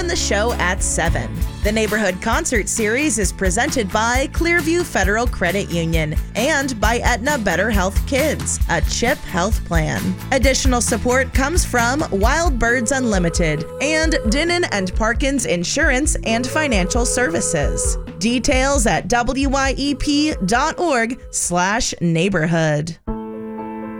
And the show at 7. The Neighborhood Concert Series is presented by Clearview Federal Credit Union and by Aetna Better Health Kids, a CHIP health plan. Additional support comes from Wild Birds Unlimited and Dinnan and Parkins Insurance and Financial Services. Details at wyep.org/neighborhood.